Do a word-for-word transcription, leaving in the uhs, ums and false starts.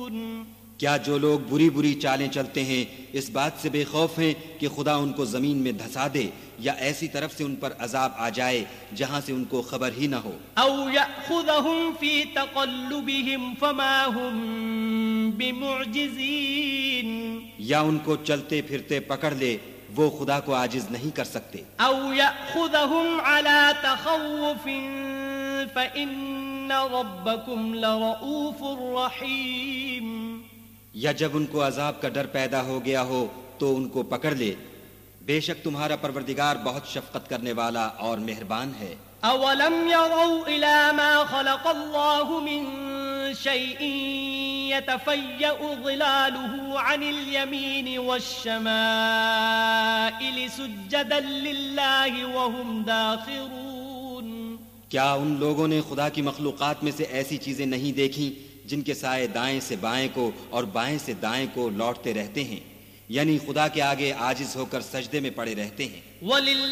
کیا جو لوگ بری بری چالیں چلتے ہیں اس بات سے بے خوف ہیں کہ خدا ان کو زمین میں دھسا دے یا ایسی طرف سے ان پر عذاب آ جائے جہاں سے ان کو خبر ہی نہ ہو؟ او یأخذہم فی تقلبہم فما ہم بمعجزین، یا ان کو چلتے پھرتے پکڑ لے وہ خدا کو عاجز نہیں کر سکتے۔ او یأخذہم علی تخوف فإن ربکم لرؤوف رحیم، یا جب ان کو عذاب کا ڈر پیدا ہو گیا ہو تو ان کو پکڑ لے، بے شک تمہارا پروردگار بہت شفقت کرنے والا اور مہربان ہے۔ اولم يروا الى ما خلق الله من شيء يتفيأ ظلاله عن اليمين والشمائل سجدا لله وهم داخرون، کیا ان لوگوں نے خدا کی مخلوقات میں سے ایسی چیزیں نہیں دیکھیں جن کے سائے دائیں سے بائیں کو اور بائیں سے دائیں کو لوٹتے رہتے ہیں، یعنی خدا کے آگے عاجز ہو کر سجدے میں پڑے رہتے ہیں۔